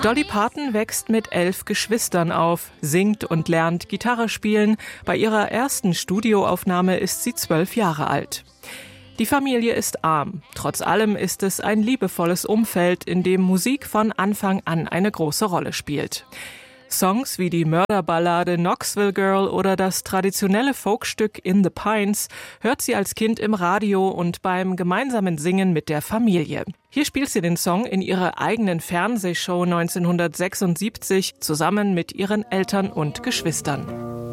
Dolly Parton wächst mit 11 Geschwistern auf, singt und lernt Gitarre spielen. Bei ihrer ersten Studioaufnahme ist sie 12 Jahre alt. Die Familie ist arm. Trotz allem ist es ein liebevolles Umfeld, in dem Musik von Anfang an eine große Rolle spielt. Songs wie die Mörderballade Knoxville Girl oder das traditionelle Folkstück In the Pines hört sie als Kind im Radio und beim gemeinsamen Singen mit der Familie. Hier spielt sie den Song in ihrer eigenen Fernsehshow 1976 zusammen mit ihren Eltern und Geschwistern.